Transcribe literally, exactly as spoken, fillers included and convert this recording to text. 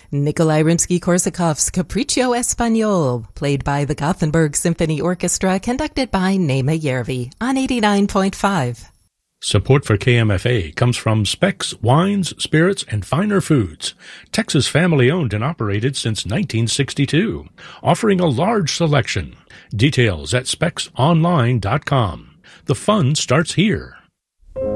Nikolai Rimsky-Korsakov's Capriccio Espagnol, played by the Gothenburg Symphony Orchestra, conducted by Naima Yervi on eighty-nine point five. Support for K M F A comes from Specs Wines, Spirits, and Finer Foods, Texas family-owned and operated since nineteen sixty-two, offering a large selection. Details at specs online dot com. The fun starts here.